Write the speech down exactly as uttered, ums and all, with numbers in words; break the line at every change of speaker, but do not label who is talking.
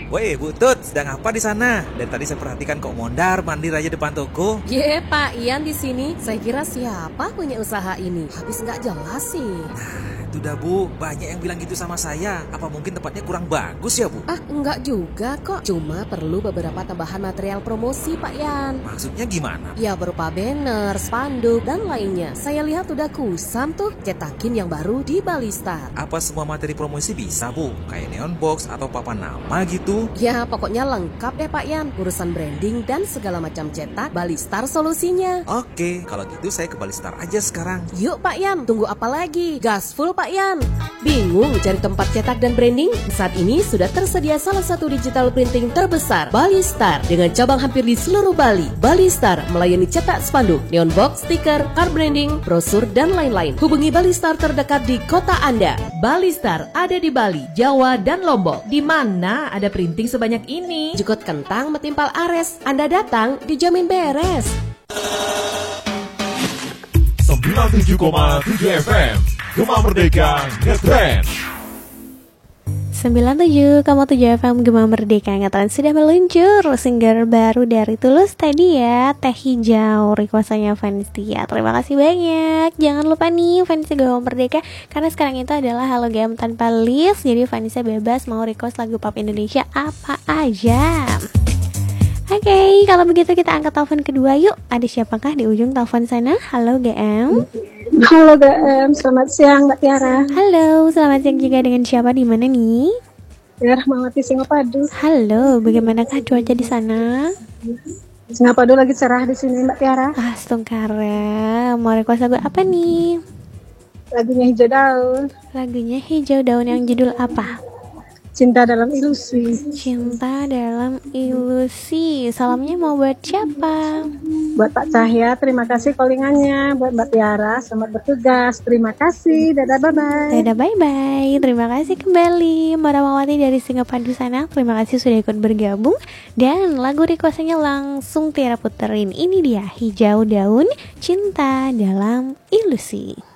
Woi, Bu Tut, sedang apa di sana? Dari tadi saya perhatikan kok mondar mandir aja depan toko.
Ye, Pak Ian di sini. Saya kira siapa punya usaha ini? Habis nggak jelas sih.
Itu dah Bu, banyak yang bilang gitu sama saya. Apa mungkin tempatnya kurang bagus ya Bu?
Ah, enggak juga kok. Cuma perlu beberapa tambahan material promosi, Pak Yan.
Maksudnya gimana?
Ya berupa banner, spanduk, dan lainnya. Saya lihat udah kusam tuh cetakin yang baru di Balistar.
Apa semua materi promosi bisa Bu? Kayak neon box atau papan nama gitu?
Ya pokoknya lengkap deh Pak Yan. Urusan branding dan segala macam cetak, Balistar solusinya.
Oke, kalau gitu saya ke Balistar aja sekarang.
Yuk Pak Yan, tunggu apa lagi? Gaspol Pak Yan. Bingung cari tempat cetak dan branding? Saat ini sudah tersedia salah satu digital printing terbesar, Balistar, dengan cabang hampir di seluruh Bali. Balistar melayani cetak spanduk, neon box, stiker, card branding, brosur, dan lain-lain. Hubungi Balistar terdekat di kota Anda.
Balistar ada di Bali, Jawa, dan Lombok. Di mana ada printing sebanyak ini?
Jukut kentang metimpal ares. Anda datang dijamin beres.
sembilan puluh tujuh koma tujuh F M Gema Merdeka Ngetrend.
sembilan puluh tujuh koma tujuh F M Gema Merdeka Ngetrend sudah meluncur single baru dari Tulus tadi ya, Teh Hijau, requestannya Vanistia. Terima kasih banyak. Jangan lupa nih Vanistia Gema Merdeka, karena sekarang itu adalah Halo Game tanpa list. Jadi Vanistia bebas mau request lagu pop Indonesia apa aja. Oke, okay, kalau begitu kita angkat telepon kedua yuk. Ada siapakah di ujung telepon sana? Halo G M.
Halo G M, selamat siang Mbak Tiara.
Halo, selamat siang juga, dengan siapa, di mana nih?
Ya, Rahmawati Singapadu.
Halo, bagaimanakah cuaca di sana?
Singapadu lagi cerah di sini Mbak Tiara.
Ah, Stungkara, mau request lagu apa nih?
Lagunya Hijau Daun.
Lagunya Hijau Daun yang judul apa?
Cinta Dalam Ilusi.
Cinta Dalam Ilusi. Salamnya mau buat siapa?
Buat Pak Cahya, terima kasih callingannya. Buat Mbak Tiara, selamat bertugas. Terima kasih, dadah bye-bye.
Dadah bye-bye. Terima kasih kembali Mbak Ramawati dari Singapadu sana. Terima kasih sudah ikut bergabung. Dan lagu requestnya langsung Tiara puterin. Ini dia, Hijau Daun, Cinta Dalam Ilusi.